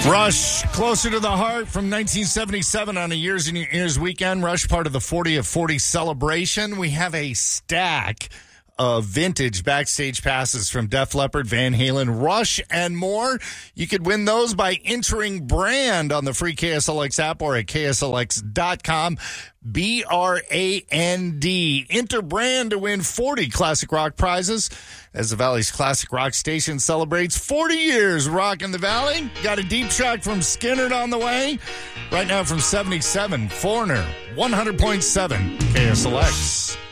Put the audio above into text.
Rush, Closer to the Heart from 1977 on a Years and Years weekend. Rush, part of the 40 of 40 celebration. We have a stack of vintage backstage passes from Def Leppard, Van Halen, Rush, and more. You could win those by entering BRAND on the free KSLX app or at KSLX.com. BRAND. Enter BRAND to win 40 classic rock prizes as the Valley's classic rock station celebrates 40 years rocking the Valley. Got a deep track from Skynyrd on the way. Right now from 77, Foreigner, 100.7 KSLX.